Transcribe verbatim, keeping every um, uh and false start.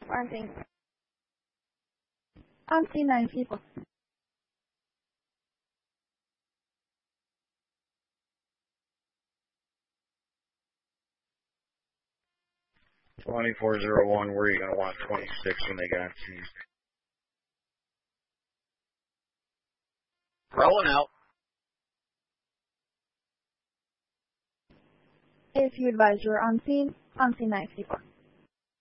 Warranting. On C nine people. twenty-four oh one, where are you going to want twenty-six when they got seized? Rolling out. A F U advisor on scene, on C nine people.